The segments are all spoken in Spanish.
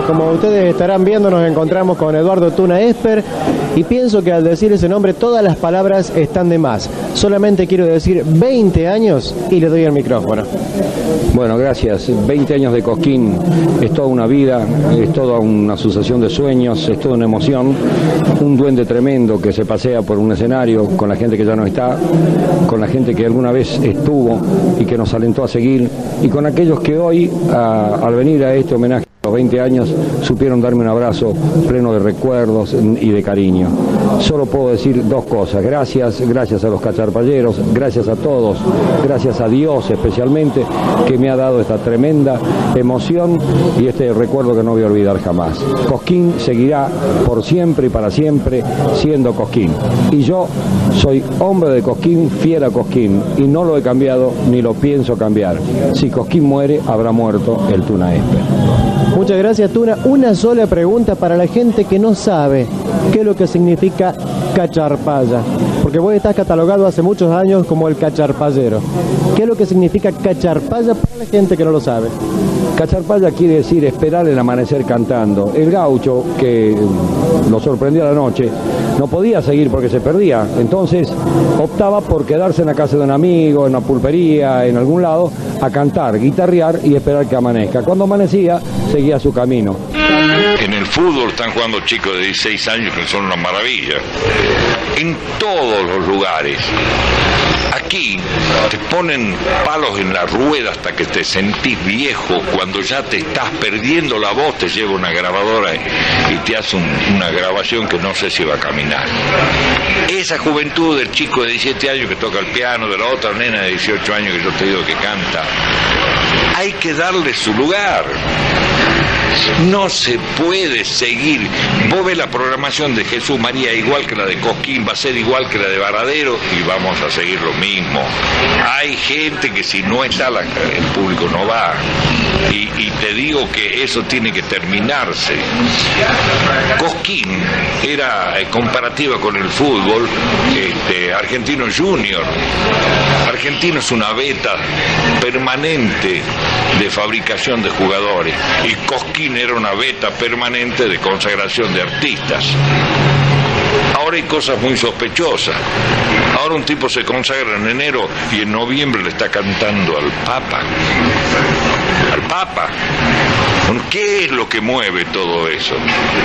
Bueno, como ustedes estarán viendo, nos encontramos con Eduardo Tuna Esper y pienso que al decir ese nombre todas las palabras están de más. Solamente quiero decir 20 años y le doy el micrófono. Bueno, gracias. 20 años de Cosquín es toda una vida, es toda una sucesión de sueños, es toda una emoción, un duende tremendo que se pasea por un escenario con la gente que ya no está, con la gente que alguna vez estuvo y que nos alentó a seguir, y con aquellos que hoy, al venir a este homenaje a los 20 años, supieron darme un abrazo pleno de recuerdos y de cariño. Solo puedo decir dos cosas: gracias a los cacharpayeros, gracias a todos, gracias a Dios especialmente, que me ha dado esta tremenda emoción y este recuerdo que no voy a olvidar jamás. Cosquín seguirá por siempre y para siempre siendo Cosquín. Y yo soy hombre de Cosquín, fiel a Cosquín, y no lo he cambiado ni lo pienso cambiar. Si Cosquín muere, habrá muerto el Tuna Esper. Muchas gracias, Tuna. Una sola pregunta para la gente que no sabe qué es lo que significa cacharpaya, porque vos estás catalogado hace muchos años como el cacharpayero. ¿Qué es lo que significa cacharpaya para la gente que no lo sabe? Cacharpaya quiere decir esperar el amanecer cantando. El gaucho, que lo sorprendió a la noche, no podía seguir porque se perdía, entonces optaba por quedarse en la casa de un amigo, en una pulpería, en algún lado, a cantar, guitarrear y esperar que amanezca. Cuando amanecía, seguía su camino. En el fútbol están jugando chicos de 16 años que son una maravilla. En todos los lugares. Aquí te ponen palos en la rueda hasta que te sentís viejo. Cuando ya te estás perdiendo la voz, te lleva una grabadora y te hace una grabación que no sé si va a caminar. Esa juventud del chico de 17 años que toca el piano, de la otra nena de 18 años que yo te digo que canta, hay que darle su lugar. No se puede seguir. Vos ves la programación de Jesús María igual que la de Cosquín, va a ser igual que la de Varadero y vamos a seguir lo mismo. Hay gente que si no está el público no va. Y te digo que eso tiene que terminarse. Cosquín era comparativa con el fútbol, Argentino Junior. Argentino es una beta permanente de fabricación de jugadores y Cosquín era una beta permanente de consagración de artistas. Ahora hay cosas muy sospechosas. Ahora un tipo se consagra en enero y en noviembre le está cantando al Papa. Al Papa. ¿Qué es lo que mueve todo eso?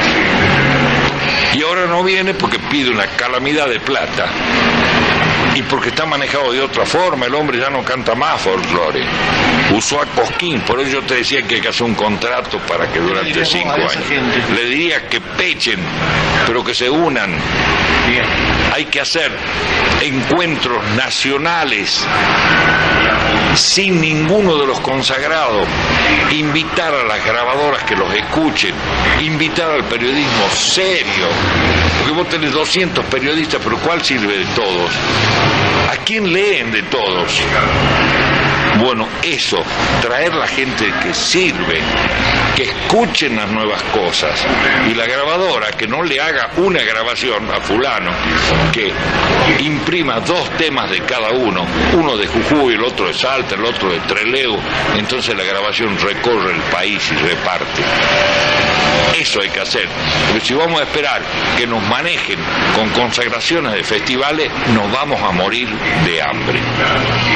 Y ahora no viene porque pide una calamidad de plata y porque está manejado de otra forma. El hombre ya no canta más folclore. Usó a Cosquín, por eso yo te decía que hay que hacer un contrato para que durante 5 años. Le diría que pechen, pero que se unan. Bien. Hay que hacer encuentros nacionales sin ninguno de los consagrados, invitar a las grabadoras que los escuchen, invitar al periodismo serio, porque vos tenés 200 periodistas, pero ¿cuál sirve de todos? ¿A quién leen de todos? Bueno, eso, traer la gente que sirve, que escuchen las nuevas cosas, y la grabadora que no le haga una grabación a fulano, que imprima 2 temas de cada uno de Jujuy, el otro de Salta, el otro de Trelew, entonces la grabación recorre el país y reparte. Eso hay que hacer, porque si vamos a esperar que nos manejen con consagraciones de festivales, nos vamos a morir de hambre.